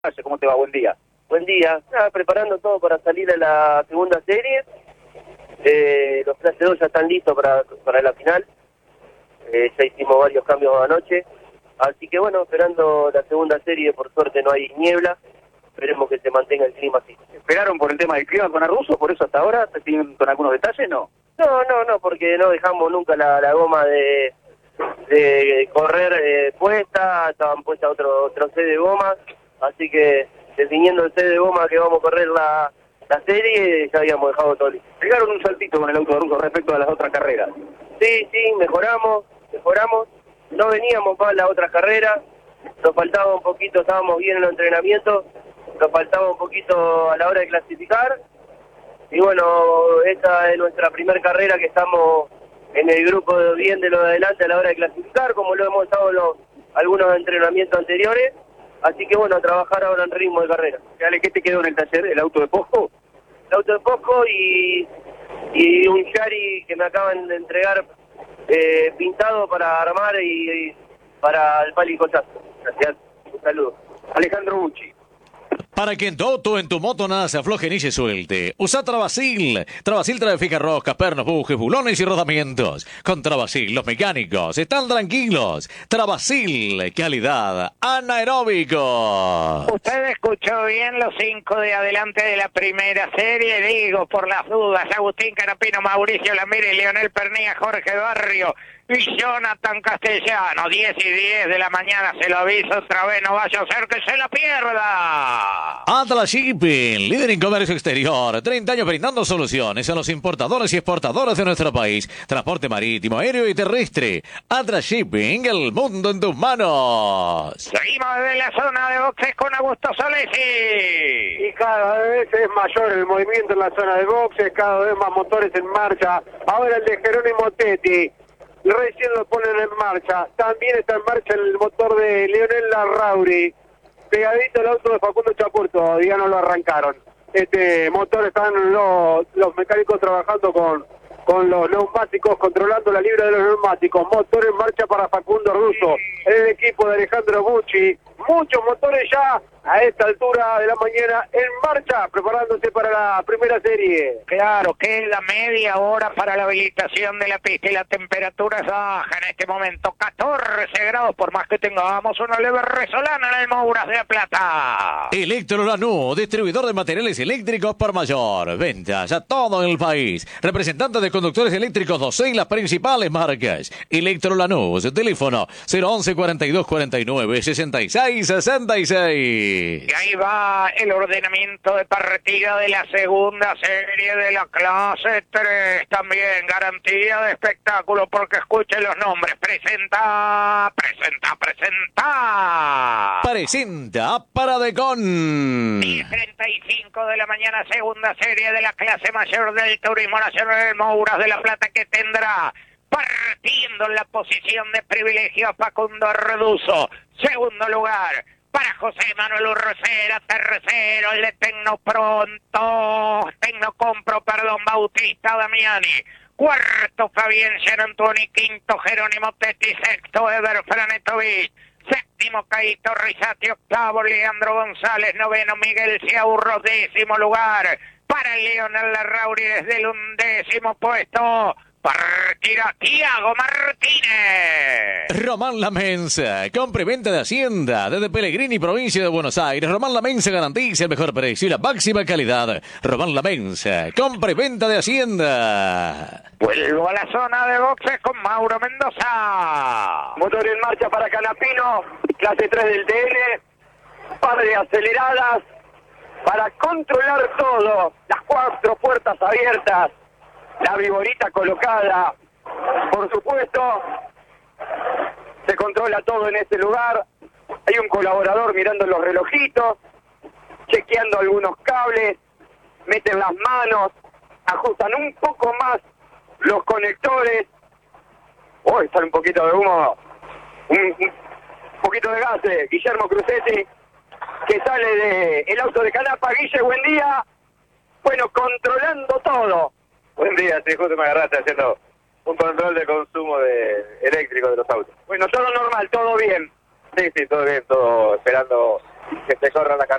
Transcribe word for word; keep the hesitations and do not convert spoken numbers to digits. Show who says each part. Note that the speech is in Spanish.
Speaker 1: ¿Cómo te va? Buen día.
Speaker 2: Buen día. Nada, preparando todo para salir a la segunda serie. Eh, los clase dos ya están listos para, para la final. Eh, ya hicimos varios cambios anoche. Así que bueno, esperando la segunda serie, por suerte no hay niebla. Esperemos que se mantenga el clima así.
Speaker 1: ¿Esperaron por el tema del clima con Arruzo? ¿Por eso hasta ahora te siguen con algunos detalles? No.
Speaker 2: No, no, no, porque no dejamos nunca la, la goma de, de correr eh, puesta. Estaban puestas otro, otro set de gomas. Así que definiendo el set de goma que vamos a correr la, la serie, ya habíamos dejado todo listo.
Speaker 1: Pegaron un saltito con el auto de Arruzo respecto a las otras carreras.
Speaker 2: Sí, sí, mejoramos, mejoramos. No veníamos mal las otras carreras, nos faltaba un poquito, estábamos bien en los entrenamientos, nos faltaba un poquito a la hora de clasificar. Y bueno, esta es nuestra primera carrera que estamos en el grupo de bien de lo de adelante a la hora de clasificar, como lo hemos estado en los, algunos entrenamientos anteriores. Así que bueno, a trabajar ahora en ritmo de carrera.
Speaker 1: Dale, ¿qué te quedó en el taller? ¿El auto de Posco?
Speaker 2: El auto de Posco y, y un Yari que me acaban de entregar eh, pintado para armar y, y para el palicochazo. Gracias. Un saludo.
Speaker 1: Alejandro Bucci.
Speaker 3: Para que en tu auto, en tu moto, nada se afloje ni se suelte. Usa Travasil. Travasil trae fija roscas, pernos, bujes, bulones y rodamientos. Con Travasil, los mecánicos están tranquilos. Travasil, calidad anaeróbico.
Speaker 4: Usted escuchó bien los cinco de adelante de la primera serie. Digo, por las dudas, Agustín Canapino, Mauricio Lamire, Leonel Pernía, Jorge Barrio y Jonathan Castellano. diez y diez de la mañana, se lo aviso otra vez, no vaya a ser que se la pierda.
Speaker 3: Atlas Shipping, líder en comercio exterior, treinta años brindando soluciones a los importadores y exportadores de nuestro país. Transporte marítimo, aéreo y terrestre. Atlas Shipping, el mundo en tus manos.
Speaker 4: Seguimos desde la zona de boxes con Augusto Solesi.
Speaker 5: Y cada vez es mayor el movimiento en la zona de boxes, cada vez más motores en marcha. Ahora el de Jerónimo Tetti, recién lo ponen en marcha. También está en marcha el motor de Leonel Larrauri. Pegadito el auto de Facundo Chapur, todavía no lo arrancaron. Este motor, están los, los mecánicos trabajando con, con los neumáticos, controlando la libra de los neumáticos. Motor en marcha para Facundo Russo, el equipo de Alejandro Bucci. Muchos motores ya a esta altura de la mañana en marcha, preparándose para la primera serie.
Speaker 4: Claro, queda media hora para la habilitación de la pista y la temperatura es baja en este momento, catorce grados, por más que tengamos una leve resolana en el Mouras de la Plata.
Speaker 3: Electro Lanús, distribuidor de materiales eléctricos por mayor. Ventas a todo el país. Representante de conductores eléctricos doce y las principales marcas. Electro Lanús, teléfono cero once cuarenta y dos cuarenta y nueve sesenta y seis sesenta y seis.
Speaker 4: Y ahí va el ordenamiento de partida de la segunda serie de la clase tres. También garantía de espectáculo, porque escuchen los nombres. Presenta, presenta, presenta.
Speaker 3: Presenta Paradecon.
Speaker 4: diez treinta y cinco de la mañana, segunda serie de la clase mayor del Turismo Nacional del Mouras de la Plata, que tendrá partiendo en la posición de privilegio a Facundo Reduzo. Segundo lugar para José Manuel Urrocera, tercero el de Tecnopronto, Tecnocompro, perdón, Bautista Damiani. Cuarto Fabián Gianantoni, quinto Jerónimo Tetti, sexto Eber Franetovic, séptimo Caito Risati, octavo Leandro González, noveno Miguel Ciaurro, décimo lugar para Leonel Larrauri desde el undécimo puesto. Partirá Tiago Martínez.
Speaker 3: Román La Mensa, compra y venta de Hacienda desde Pellegrini, provincia de Buenos Aires. Román La Mensa garantiza el mejor precio y la máxima calidad. Román La Mensa, compra y venta de Hacienda.
Speaker 4: Vuelvo a la zona de boxes con Mauro Mendoza.
Speaker 5: Motor en marcha para Canapino, clase tres del T N. Par de aceleradas para controlar todo. Las cuatro puertas abiertas. La viborita colocada, por supuesto, se controla todo en este lugar. Hay un colaborador mirando los relojitos, chequeando algunos cables, meten las manos, ajustan un poco más los conectores. Oh, sale un poquito de humo, un, un poquito de gas. Guillermo Crucetti, que sale de el auto de Canapa. Guille, buen día. Bueno, controlando todo.
Speaker 1: Buen día, sí, justo me agarraste haciendo un control de consumo de eléctrico de los autos.
Speaker 5: Bueno, todo normal, todo bien.
Speaker 1: Sí, sí, todo bien, todo esperando que se corra la carrera.